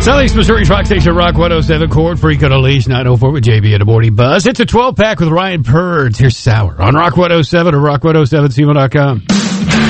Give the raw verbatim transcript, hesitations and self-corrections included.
Southeast Missouri's Rock Station, Rock one oh seven, Cord Freak on a Leash, nine oh four with J B at a Morning Buzz. It's a twelve-pack with Ryan Purds. Here's Sour on Rock one oh seven or rock one oh seven C M O dot com.